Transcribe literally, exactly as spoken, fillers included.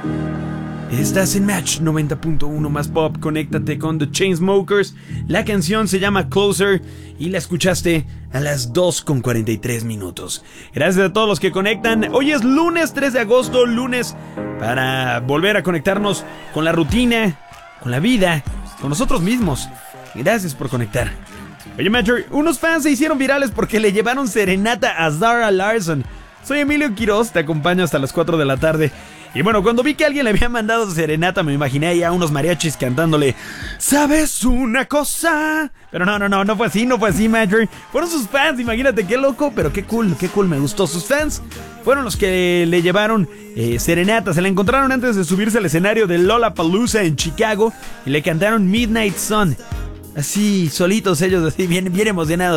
Estás en Match noventa punto uno más pop. Conéctate con The Chainsmokers. La canción se llama Closer y la escuchaste a las dos con cuarenta y tres minutos. Gracias a todos los que conectan. Hoy es lunes tres de agosto, lunes para volver a conectarnos con la rutina, con la vida, con nosotros mismos. Gracias por conectar. Oye, Matcher, unos fans se hicieron virales porque le llevaron serenata a Zara Larsson. Soy Emilio Quiroz, te acompaño hasta las cuatro de la tarde. Y bueno, cuando vi que alguien le había mandado serenata, me imaginé ya unos mariachis cantándole ¿sabes una cosa? Pero no, no, no, no fue así, no fue así, Matcher. Fueron sus fans, imagínate, qué loco, pero qué cool, qué cool, me gustó. Sus fans fueron los que le llevaron eh, serenata. Se la encontraron antes de subirse al escenario de Lollapalooza en Chicago y le cantaron Midnight Sun. Así, solitos ellos, así, bien, bien emocionados.